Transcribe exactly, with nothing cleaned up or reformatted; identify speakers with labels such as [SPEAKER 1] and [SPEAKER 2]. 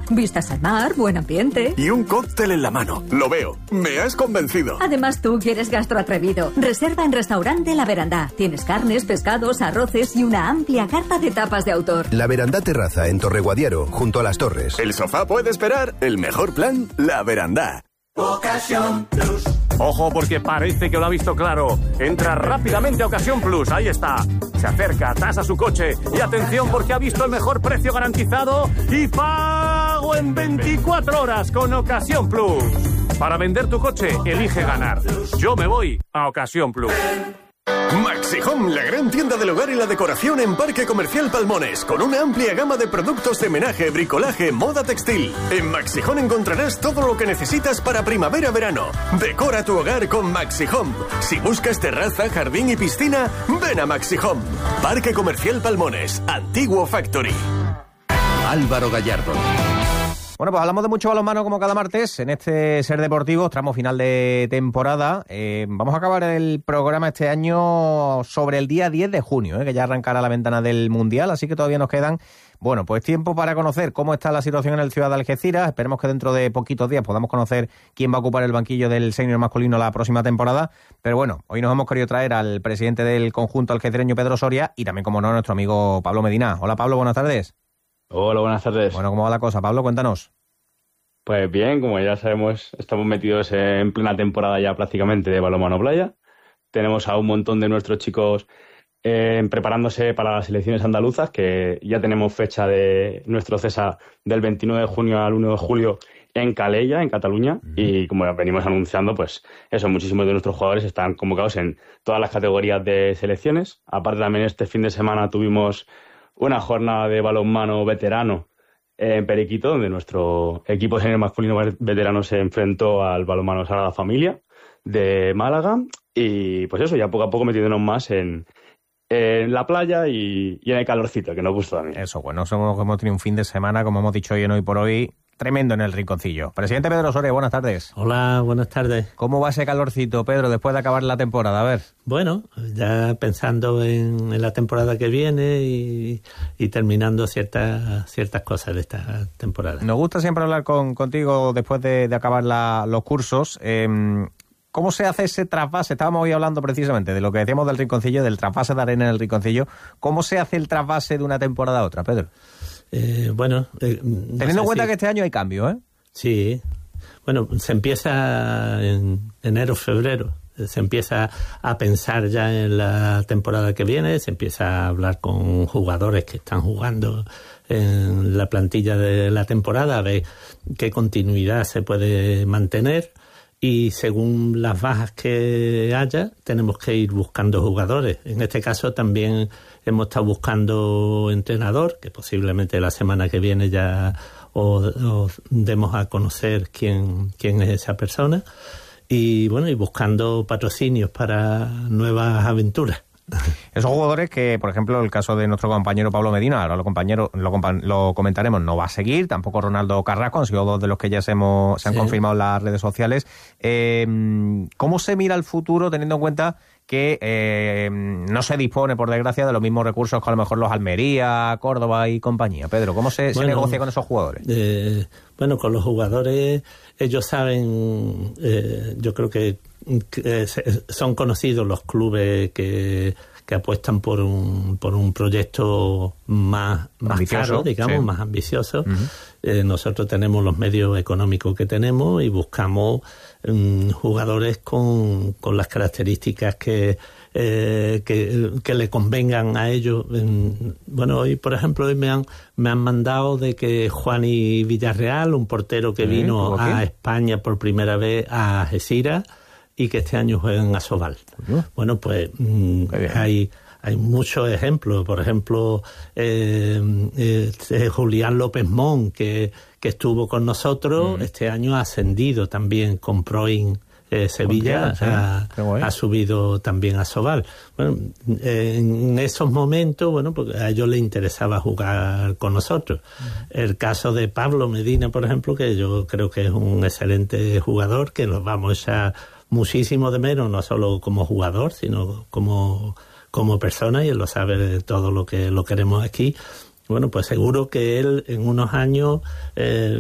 [SPEAKER 1] Vistas al mar, buen ambiente.
[SPEAKER 2] Y un cóctel en la mano. Lo veo. Me has convencido.
[SPEAKER 1] Además, tú quieres gastroatrevido. Reserva en Restaurante La Verandá. Tienes carnes, pescados, arroces y una amplia carta de tapas de autor.
[SPEAKER 3] La Verandá Terraza en Torreguadiaro, junto a las Torres.
[SPEAKER 2] El sofá puede esperar. El mejor plan, La Verandá.
[SPEAKER 4] Ocasión Plus. Ojo, porque parece que lo ha visto claro. Entra rápidamente a Ocasión Plus. Ahí está. Se acerca, tasa su coche. Y atención, porque ha visto el mejor precio garantizado y pago en veinticuatro horas con Ocasión Plus. Para vender tu coche, elige ganar. Yo me voy a Ocasión Plus.
[SPEAKER 2] Maxi Home, la gran tienda del hogar y la decoración en Parque Comercial Palmones, con una amplia gama de productos de menaje, bricolaje, moda textil. En Maxi Home encontrarás todo lo que necesitas para primavera-verano. Decora tu hogar con Maxi Home. Si buscas terraza, jardín y piscina, ven a Maxi Home. Parque Comercial Palmones, Antiguo Factory.
[SPEAKER 3] Álvaro Gallardo.
[SPEAKER 5] Bueno, pues hablamos de mucho balonmano como cada martes en este Ser Deportivo, tramo final de temporada. Eh, vamos a acabar el programa este año sobre el día diez de junio, eh, que ya arrancará la ventana del Mundial, así que todavía nos quedan, bueno, pues tiempo para conocer cómo está la situación en el Ciudad de Algeciras. Esperemos que dentro de poquitos días podamos conocer quién va a ocupar el banquillo del senior masculino la próxima temporada. Pero bueno, hoy nos hemos querido traer al presidente del conjunto algecireño, Pedro Soria, y también, como no, a nuestro amigo Pablo Medina. Hola, Pablo, buenas tardes.
[SPEAKER 6] Hola, buenas tardes.
[SPEAKER 5] Bueno, ¿cómo va la cosa, Pablo? Cuéntanos.
[SPEAKER 6] Pues bien, como ya sabemos, estamos metidos en plena temporada ya prácticamente de balonmano playa. Tenemos a un montón de nuestros chicos eh, preparándose para las selecciones andaluzas, que ya tenemos fecha de nuestro cesa del veintinueve de junio al uno de julio en Calella, en Cataluña. Uh-huh. Y como venimos anunciando, pues eso, muchísimos de nuestros jugadores están convocados en todas las categorías de selecciones. Aparte, también este fin de semana tuvimos una jornada de balonmano veterano en Periquito, donde nuestro equipo senior masculino veterano se enfrentó al balonmano Sagrada Familia de Málaga. Y pues eso, ya poco a poco metiéndonos más en, en la playa y, y en el calorcito, que nos gusta también.
[SPEAKER 5] Eso, bueno, somos, hemos tenido un fin de semana, como hemos dicho hoy en Hoy por Hoy, tremendo en el Rinconcillo. Presidente Pedro Soria, buenas tardes.
[SPEAKER 7] Hola, buenas tardes.
[SPEAKER 5] ¿Cómo va ese calorcito, Pedro, después de acabar la temporada? A ver.
[SPEAKER 7] Bueno, ya pensando en, en la temporada que viene y, y terminando ciertas ciertas cosas de esta temporada.
[SPEAKER 5] Nos gusta siempre hablar con, contigo después de, de acabar la, los cursos. Eh, ¿Cómo se hace ese trasvase? Estábamos hoy hablando precisamente de lo que decíamos del Rinconcillo, del trasvase de arena en el Rinconcillo. ¿Cómo se hace el trasvase de una temporada a otra, Pedro?
[SPEAKER 7] Eh, bueno, eh, no
[SPEAKER 5] teniendo en cuenta
[SPEAKER 7] si...
[SPEAKER 5] que este año hay cambio, ¿eh?
[SPEAKER 7] Sí. Bueno, se empieza en enero, febrero. Se empieza a pensar ya en la temporada que viene, se empieza a hablar con jugadores que están jugando en la plantilla de la temporada, a ver qué continuidad se puede mantener. Y según las bajas que haya, tenemos que ir buscando jugadores. En este caso también hemos estado buscando entrenador, que posiblemente la semana que viene ya os, os demos a conocer quién, quién es esa persona. Y bueno, y buscando patrocinios para nuevas aventuras.
[SPEAKER 5] Esos jugadores que, por ejemplo, el caso de nuestro compañero Pablo Medina, ahora lo, compañero, lo, lo comentaremos, no va a seguir, tampoco Ronaldo Carrasco, han sido dos de los que ya se, hemos, se han sí. confirmado en las redes sociales. Eh, ¿Cómo se mira el futuro teniendo en cuenta que eh, no se dispone, por desgracia, de los mismos recursos que a lo mejor los Almería, Córdoba y compañía? Pedro, ¿cómo se, bueno, se negocia con esos jugadores?
[SPEAKER 7] Eh, bueno, con los jugadores, ellos saben, eh, yo creo que, que son conocidos los clubes que, que apuestan por un, por un proyecto más, más
[SPEAKER 5] ambicioso,
[SPEAKER 7] caro, digamos, sí. más ambicioso. Uh-huh. Eh, nosotros tenemos los medios económicos que tenemos y buscamos um, jugadores con, con las características que, eh, que, que le convengan a ellos. Um, bueno, hoy, por ejemplo, hoy me han, me han mandado de que Juani Villarreal, un portero que ¿Sí? vino ¿Okay? a España por primera vez a Algeciras y que este año juega en Asobal. Uh-huh. Bueno, pues um, hay... Hay muchos ejemplos, por ejemplo, eh, eh, Julián López Mon, que, que estuvo con nosotros, mm. este año ha ascendido también con Proin eh, Sevilla, sí. ha, ha subido también a Asobal. Bueno, eh, en esos momentos, bueno, porque a ellos les interesaba jugar con nosotros. Mm. El caso de Pablo Medina, por ejemplo, que yo creo que es un excelente jugador, que nos vamos a echar muchísimo de menos, no solo como jugador, sino como... como persona, y él lo sabe de todo lo que lo queremos aquí. Bueno, pues seguro que él en unos años eh,